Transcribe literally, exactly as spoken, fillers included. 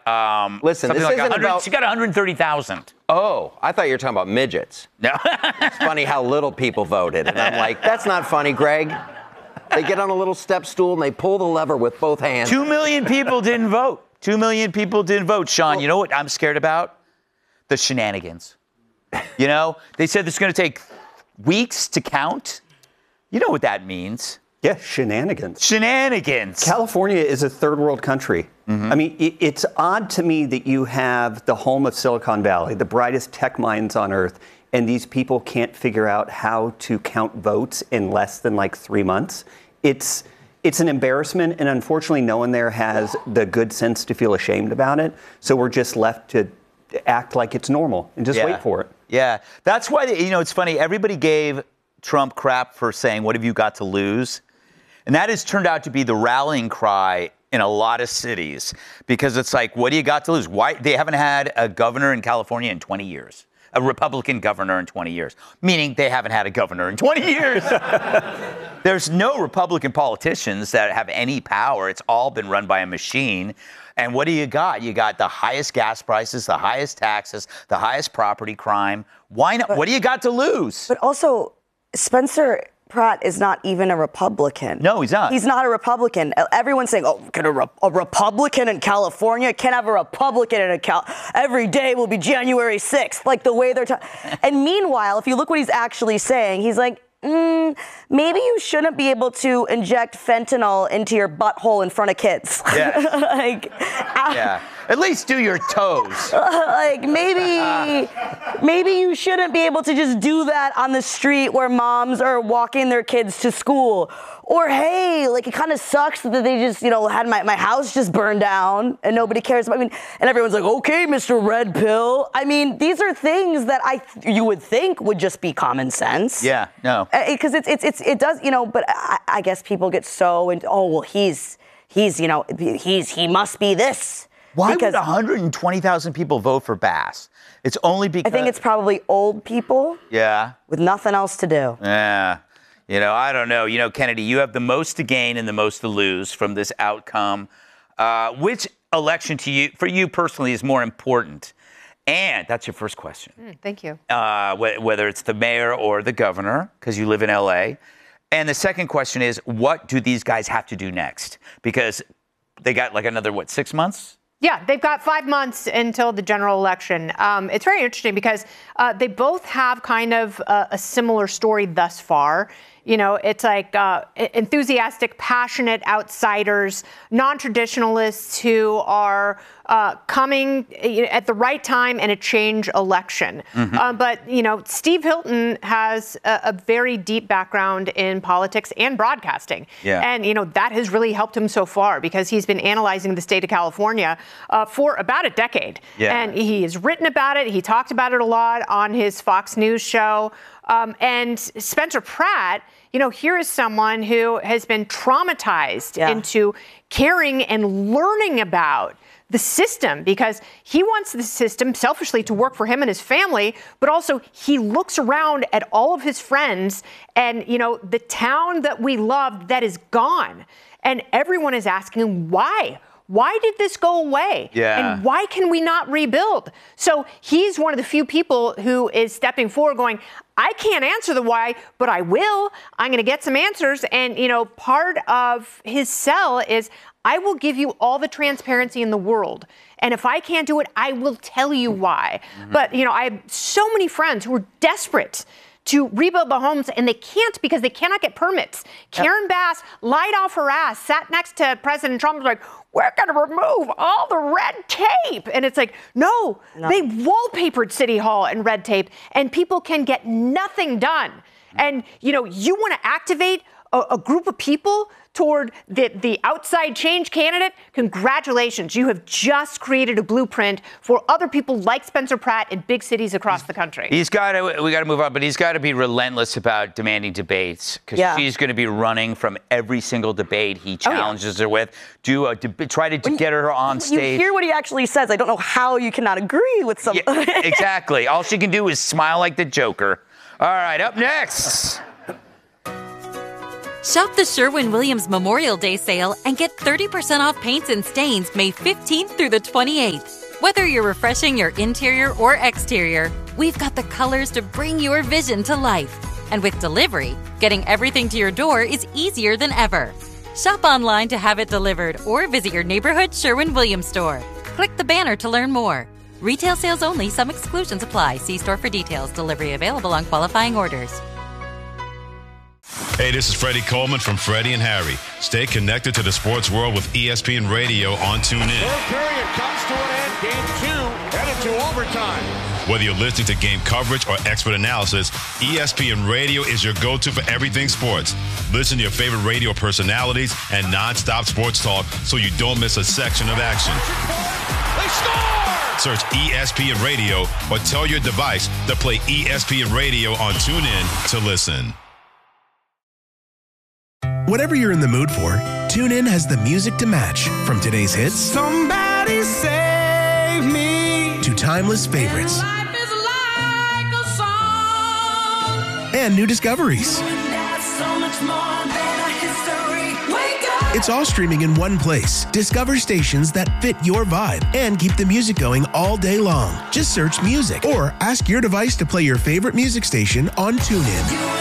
um, Listen, something this like isn't one hundred, about- she got one hundred thirty thousand. Oh, I thought you were talking about midgets. No. It's funny how little people voted. And I'm like, that's not funny, Greg. They get on a little step stool and they pull the lever with both hands. Two million people didn't vote. Two million people didn't vote. Sean, you know what I'm scared about? The shenanigans. You know, they said it's going to take weeks to count. You know what that means. Yeah, shenanigans. Shenanigans. California is a third world country. Mm-hmm. I mean, it, it's odd to me that you have the home of Silicon Valley, the brightest tech minds on earth, and these people can't figure out how to count votes in less than like three months. It's it's an embarrassment, and unfortunately, no one there has the good sense to feel ashamed about it. So we're just left to act like it's normal and just yeah. wait for it. Yeah, that's why, you know, it's funny. Everybody gave Trump crap for saying, what have you got to lose? And that has turned out to be the rallying cry in a lot of cities, because it's like, what do you got to lose? Why? They haven't had a governor in California in twenty years, a Republican governor in twenty years, meaning they haven't had a governor in twenty years. There's no Republican politicians that have any power. It's all been run by a machine. And what do you got? You got the highest gas prices, the highest taxes, the highest property crime. Why not? But, what do you got to lose? But also, Spencer Pratt is not even a Republican. No, he's not. He's not a Republican. Everyone's saying, oh, can a, a Republican in California can't have a Republican in a Cal. Every day will be January sixth, like the way they're talking. And meanwhile, if you look what he's actually saying, he's like, Mm, maybe you shouldn't be able to inject fentanyl into your butthole in front of kids. Yeah. like, yeah. At least do your toes. Uh, like maybe, maybe you shouldn't be able to just do that on the street where moms are walking their kids to school. Or hey, like it kind of sucks that they just, you know, had my, my house just burned down and nobody cares. I mean, and everyone's like, okay, Mister Red Pill. I mean, these are things that I you would think would just be common sense. Yeah, no. Because it's it's it's it does, you know. But I, I guess people get so into, oh well, he's he's you know he's he must be this. Why because would one hundred twenty thousand people vote for Bass? It's only because I think it's probably old people. Yeah. With nothing else to do. Yeah. You know, I don't know. You know, Kennedy, you have the most to gain and the most to lose from this outcome. Uh, which election to you, for you personally, is more important? And that's your first question. Mm, thank you. Uh, wh- whether it's the mayor or the governor, because you live in L A. And the second question is, what do these guys have to do next? Because they got like another, what, six months? Yeah, they've got five months until the general election. Um, it's very interesting because uh, they both have kind of a, a similar story thus far. You know, it's like uh, enthusiastic, passionate outsiders, non-traditionalists who are uh, coming at the right time in a change election. Mm-hmm. Uh, but, you know, Steve Hilton has a, a very deep background in politics and broadcasting. Yeah. And, you know, that has really helped him so far because he's been analyzing the state of California uh, for about a decade. Yeah. And he has written about it. He talked about it a lot on his Fox News show. Um, and Spencer Pratt, you know, here is someone who has been traumatized yeah. into caring and learning about the system because he wants the system selfishly to work for him and his family, but also he looks around at all of his friends and, you know, the town that we loved that is gone. And everyone is asking him why. Why did this go away? Yeah. And why can we not rebuild? So he's one of the few people who is stepping forward going, I can't answer the why, but I will. I'm going to get some answers. And, you know, part of his sell is I will give you all the transparency in the world. And if I can't do it, I will tell you why. Mm-hmm. But, you know, I have so many friends who are desperate to rebuild the homes, and they can't because they cannot get permits. Yep. Karen Bass lied off her ass, sat next to President Trump, was like, we're going to remove all the red tape. And it's like, no, no, they wallpapered City Hall in red tape, and people can get nothing done. Mm-hmm. And, you know, you want to activate a, a group of people toward the, the outside change candidate, congratulations. You have just created a blueprint for other people like Spencer Pratt in big cities across the country. He's got to, we got to move on, but he's got to be relentless about demanding debates because yeah. she's going to be running from every single debate he challenges oh, yeah. her with. Do a deb- try to when get her on stage. You hear what he actually says. I don't know how you cannot agree with something. Yeah, exactly. All she can do is smile like the Joker. All right, up next. Shop the Sherwin-Williams Memorial Day sale and get thirty percent off paints and stains May fifteenth through the twenty-eighth. Whether you're refreshing your interior or exterior, we've got the colors to bring your vision to life. And with delivery, getting everything to your door is easier than ever. Shop online to have it delivered or visit your neighborhood Sherwin-Williams store. Click the banner to learn more. Retail sales only. Some exclusions apply. See store for details. Delivery available on qualifying orders. Hey, this is Freddie Coleman from Freddie and Harry. Stay connected to the sports world with E S P N Radio on TuneIn. Third period comes to an end. Game two headed to overtime. Whether you're listening to game coverage or expert analysis, E S P N Radio is your go-to for everything sports. Listen to your favorite radio personalities and non-stop sports talk so you don't miss a section of action. They score! Search E S P N Radio or tell your device to play E S P N Radio on TuneIn to listen. Whatever you're in the mood for, TuneIn has the music to match. From today's hits, Somebody save me, to timeless favorites, life is like a song. and new discoveries. So much more than a history. Wake up. It's all streaming in one place. Discover stations that fit your vibe and keep the music going all day long. Just search music or ask your device to play your favorite music station on TuneIn.